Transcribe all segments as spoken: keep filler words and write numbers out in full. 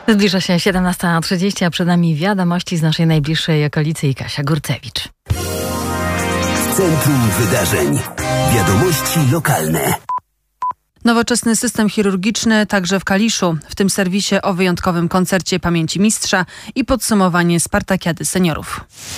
Zbliża się siedemnasta trzydzieści, a przed nami wiadomości z naszej najbliższej okolicy i Kasia Górcewicz. W centrum wydarzeń. Wiadomości lokalne. Nowoczesny system chirurgiczny także w Kaliszu. W tym serwisie o wyjątkowym koncercie pamięci mistrza i podsumowanie Spartakiady seniorów.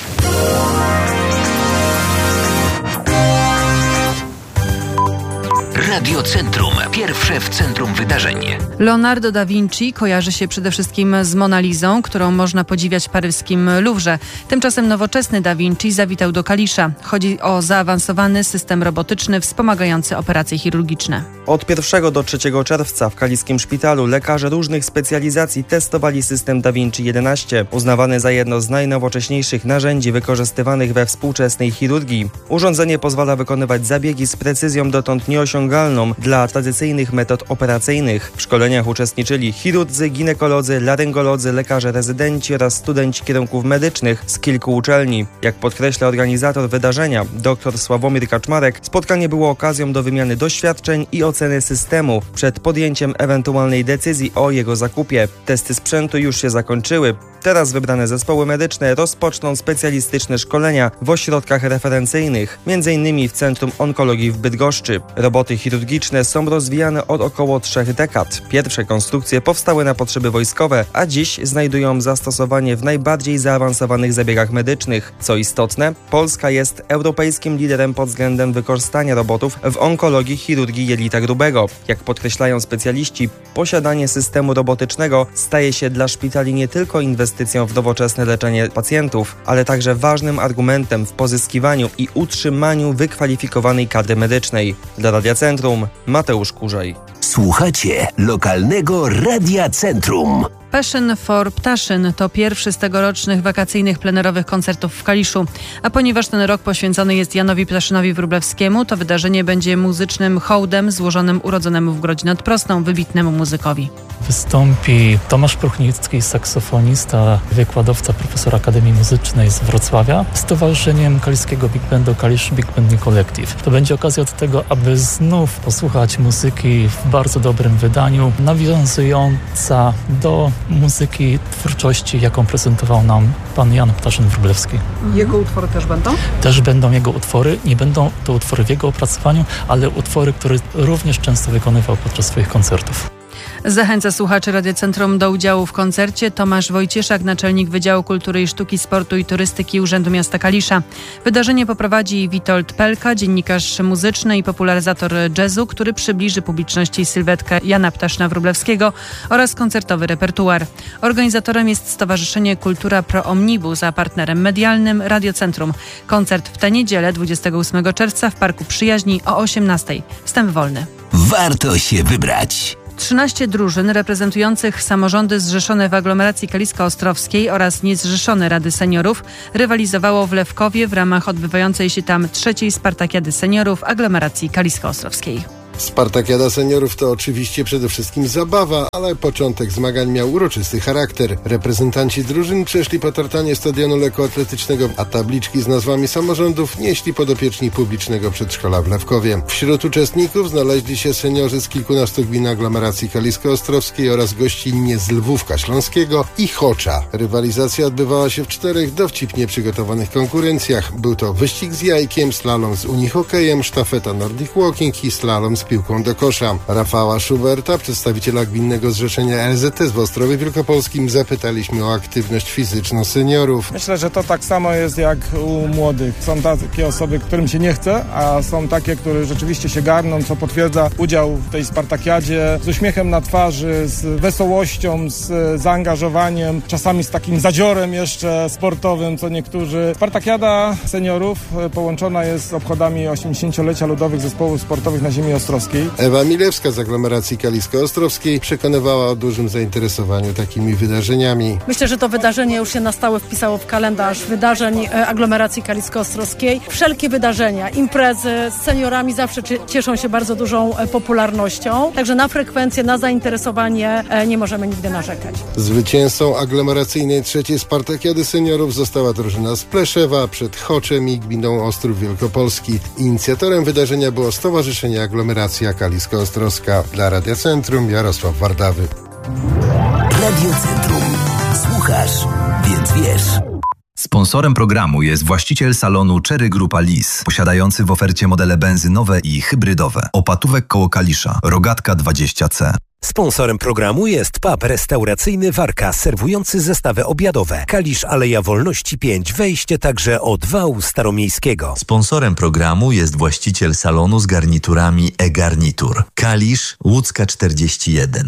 Radio Centrum. Pierwsze w centrum wydarzeń. Leonardo da Vinci kojarzy się przede wszystkim z Moną Lisą, którą można podziwiać w paryskim Louvre. Tymczasem nowoczesny da Vinci zawitał do Kalisza. Chodzi o zaawansowany system robotyczny wspomagający operacje chirurgiczne. Od pierwszego do trzeciego czerwca w kaliskim szpitalu lekarze różnych specjalizacji testowali system da Vinci jedenaście, uznawany za jedno z najnowocześniejszych narzędzi wykorzystywanych we współczesnej chirurgii. Urządzenie pozwala wykonywać zabiegi z precyzją dotąd nieosiągalną dla tradycyjnych metod operacyjnych. W szkoleniach uczestniczyli chirurdzy, ginekolodzy, laryngolodzy, lekarze rezydenci oraz studenci kierunków medycznych z kilku uczelni. Jak podkreśla organizator wydarzenia, dr Sławomir Kaczmarek, spotkanie było okazją do wymiany doświadczeń i oceny systemu przed podjęciem ewentualnej decyzji o jego zakupie. Testy sprzętu już się zakończyły. Teraz wybrane zespoły medyczne rozpoczną specjalistyczne szkolenia w ośrodkach referencyjnych, między innymi w Centrum Onkologii w Bydgoszczy. Roboty chirurgiczne są rozwijane od około trzech dekad. Pierwsze konstrukcje powstały na potrzeby wojskowe, a dziś znajdują zastosowanie w najbardziej zaawansowanych zabiegach medycznych. Co istotne, Polska jest europejskim liderem pod względem wykorzystania robotów w onkologii chirurgii jelita grubego. Jak podkreślają specjaliści, posiadanie systemu robotycznego staje się dla szpitali nie tylko inwestycją w nowoczesne leczenie pacjentów, ale także ważnym argumentem w pozyskiwaniu i utrzymaniu wykwalifikowanej kadry medycznej. Dla Radia Centrum Mateusz Kurzej. Słuchacie lokalnego Radia Centrum. Passion for Ptaszyn to pierwszy z tegorocznych wakacyjnych plenerowych koncertów w Kaliszu. A ponieważ ten rok poświęcony jest Janowi Ptaszynowi Wróblewskiemu, to wydarzenie będzie muzycznym hołdem złożonym urodzonemu w Grodzie nad Prosną wybitnemu muzykowi. Wystąpi Tomasz Pruchnicki, saksofonista, wykładowca, profesor Akademii Muzycznej z Wrocławia z Towarzyszeniem Kaliskiego Big Bandu Kalisz Big Band Collective. To będzie okazja do tego, aby znów posłuchać muzyki w bardzo dobrym wydaniu, nawiązująca do muzyki, twórczości, jaką prezentował nam pan Jan Ptaszyn-Wróblewski. Jego utwory też będą? Też będą jego utwory. Nie będą to utwory w jego opracowaniu, ale utwory, które również często wykonywał podczas swoich koncertów. Zachęca słuchaczy Radia Centrum do udziału w koncercie Tomasz Wojcieszak, naczelnik Wydziału Kultury i Sztuki, Sportu i Turystyki Urzędu Miasta Kalisza. Wydarzenie poprowadzi Witold Pelka, dziennikarz muzyczny i popularyzator jazzu, który przybliży publiczności sylwetkę Jana Ptaszyna-Wróblewskiego oraz koncertowy repertuar. Organizatorem jest Stowarzyszenie Kultura Pro Omnibus, a partnerem medialnym Radio Centrum. Koncert w tę niedzielę, dwudziestego ósmego czerwca w Parku Przyjaźni o osiemnastej. Wstęp wolny. Warto się wybrać. trzynaście drużyn reprezentujących samorządy zrzeszone w aglomeracji kalisko-ostrowskiej oraz niezrzeszone Rady Seniorów rywalizowało w Lewkowie w ramach odbywającej się tam trzeciej Spartakiady Seniorów aglomeracji kalisko-ostrowskiej. Spartakiada Seniorów to oczywiście przede wszystkim zabawa, ale początek zmagań miał uroczysty charakter. Reprezentanci drużyn przeszli po tartanie stadionu lekkoatletycznego, a tabliczki z nazwami samorządów nieśli podopieczni publicznego przedszkola w Lewkowie. Wśród uczestników znaleźli się seniorzy z kilkunastu gmin aglomeracji kalisko-ostrowskiej oraz gościnnie z Lwówka Śląskiego i Chocza. Rywalizacja odbywała się w czterech dowcipnie przygotowanych konkurencjach. Był to wyścig z jajkiem, slalom z unihokejem, sztafeta Nordic Walking i slalom z piłką do kosza. Rafała Schuberta, przedstawiciela Gminnego Zrzeszenia L Z S w Ostrowie Wielkopolskim, zapytaliśmy o aktywność fizyczną seniorów. Myślę, że to tak samo jest jak u młodych. Są takie osoby, którym się nie chce, a są takie, które rzeczywiście się garną, co potwierdza udział w tej Spartakiadzie z uśmiechem na twarzy, z wesołością, z zaangażowaniem, czasami z takim zadziorem jeszcze sportowym, co niektórzy. Spartakiada seniorów połączona jest z obchodami osiemdziesięciolecia ludowych zespołów sportowych na ziemi ostrowskiej. Ewa Milewska z aglomeracji kalisko-ostrowskiej przekonywała o dużym zainteresowaniu takimi wydarzeniami. Myślę, że to wydarzenie już się na stałe wpisało w kalendarz wydarzeń aglomeracji kalisko-ostrowskiej. Wszelkie wydarzenia, imprezy z seniorami zawsze cieszą się bardzo dużą popularnością, także na frekwencję, na zainteresowanie nie możemy nigdy narzekać. Zwycięzcą aglomeracyjnej trzeciej Spartakiady Seniorów została drużyna z Pleszewa przed Choczem i gminą Ostrów Wielkopolski. Inicjatorem wydarzenia było Stowarzyszenie Aglomeracja Kalisko-Ostrowska. Dla Radia Centrum Jarosław Wardawy. Radiocentrum. Słuchasz, więc wiesz. Sponsorem programu jest właściciel salonu Cherry Grupa Lis, posiadający w ofercie modele benzynowe i hybrydowe. Opatówek koło Kalisza, Rogatka dwadzieścia C. Sponsorem programu jest pub restauracyjny Warka, serwujący zestawy obiadowe. Kalisz, Aleja Wolności pięć, wejście także od wału staromiejskiego. Sponsorem programu jest właściciel salonu z garniturami e-Garnitur. Kalisz, Łódzka czterdzieści jeden.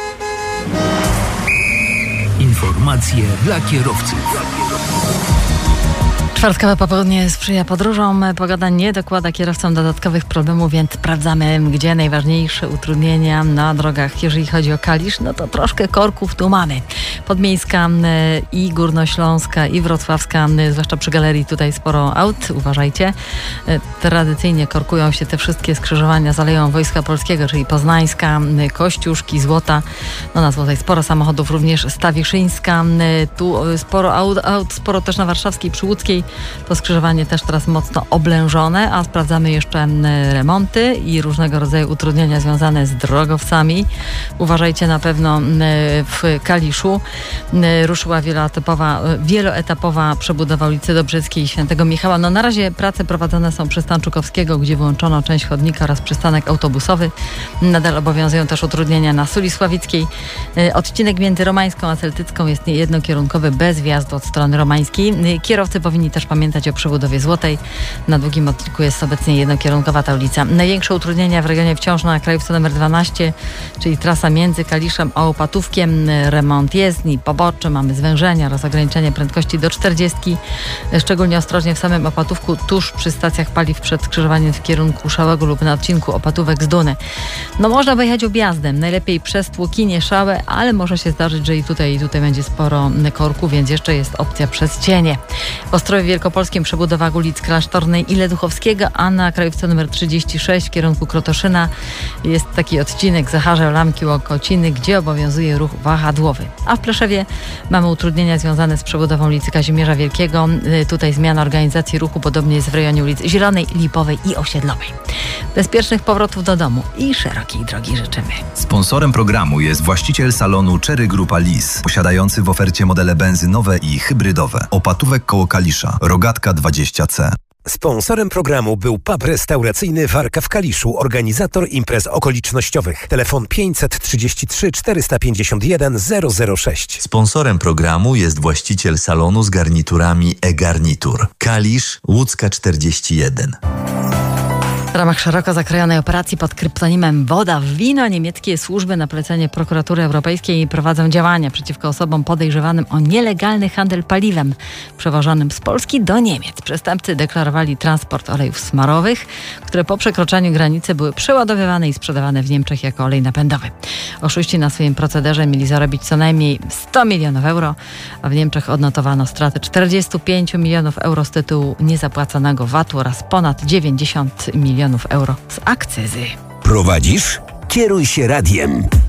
Informacje dla kierowców. Czwartkowe popołudnie sprzyja podróżom. Pogoda nie dokłada kierowcom dodatkowych problemów, więc sprawdzamy, gdzie najważniejsze utrudnienia na drogach. Jeżeli chodzi o Kalisz, no to troszkę korków tu mamy. Podmiejska i Górnośląska i Wrocławska, zwłaszcza przy galerii tutaj sporo aut. Uważajcie. Tradycyjnie korkują się te wszystkie skrzyżowania z Aleją Wojska Polskiego, czyli Poznańska, Kościuszki, Złota. No na Złotej sporo samochodów, również Stawiszyńska. Tu sporo aut, aut sporo też na Warszawskiej przy Łódzkiej. To skrzyżowanie też teraz mocno oblężone, a sprawdzamy jeszcze remonty i różnego rodzaju utrudnienia związane z drogowcami. Uważajcie, na pewno w Kaliszu ruszyła wieloetapowa, wieloetapowa przebudowa ulicy Dobrzyckiej i Świętego Michała. No na razie prace prowadzone są przy Stanczukowskiego, gdzie wyłączono część chodnika oraz przystanek autobusowy. Nadal obowiązują też utrudnienia na Suli Sławickiej. Odcinek między Romańską a Celtycką jest jednokierunkowy, bez wjazdu od strony romańskiej. Kierowcy powinni też pamiętać o przebudowie Złotej. Na długim odcinku jest obecnie jednokierunkowa ta ulica. Największe utrudnienia w regionie wciąż na krajówce numer dwanaście, czyli trasa między Kaliszem a Opatówkiem. Remont jezdni, poboczy, mamy zwężenia oraz ograniczenie prędkości do czterdziestki. Szczególnie ostrożnie w samym Opatówku, tuż przy stacjach paliw przed skrzyżowaniem w kierunku Szałego lub na odcinku Opatówek z Duny. No można wyjechać objazdem, najlepiej przez Tłokinie, Szałę, ale może się zdarzyć, że i tutaj, i tutaj będzie sporo korku, więc jeszcze jest opcja przez cienie. W Ostrowie Wielkopolskim przebudowa ulic Klasztornej i Leduchowskiego, a na krajówce numer trzydzieści sześć w kierunku Krotoszyna jest taki odcinek Zacharza Lamki Łokociny, gdzie obowiązuje ruch wahadłowy. A w Pleszewie mamy utrudnienia związane z przebudową ulicy Kazimierza Wielkiego. Tutaj zmiana organizacji ruchu, podobnie jest w rejonie ulic Zielonej, Lipowej i Osiedlowej. Bezpiecznych powrotów do domu i szerokiej drogi życzymy. Sponsorem programu jest właściciel salonu Cherry Grupa Lis, posiadający w ofercie modele benzynowe i hybrydowe. Opatówek koło Kalisza, Rogatka dwadzieścia C. Sponsorem programu był pub restauracyjny Warka w Kaliszu, organizator imprez okolicznościowych. Telefon pięćset trzydzieści trzy czterysta pięćdziesiąt jeden zero zero sześć. Sponsorem programu jest właściciel salonu z garniturami e-Garnitur. Kalisz, Łódzka czterdzieści jeden. W ramach szeroko zakrojonej operacji pod kryptonimem Woda w wino niemieckie służby na polecenie Prokuratury Europejskiej prowadzą działania przeciwko osobom podejrzewanym o nielegalny handel paliwem przewożonym z Polski do Niemiec. Przestępcy deklarowali transport olejów smarowych, które po przekroczeniu granicy były przeładowywane i sprzedawane w Niemczech jako olej napędowy. Oszuści na swoim procederze mieli zarobić co najmniej sto milionów euro, a w Niemczech odnotowano straty czterdzieści pięć milionów euro z tytułu niezapłaconego vatu oraz ponad dziewięćdziesiąt milionów euro z akcyzy. Prowadzisz? Kieruj się radiem.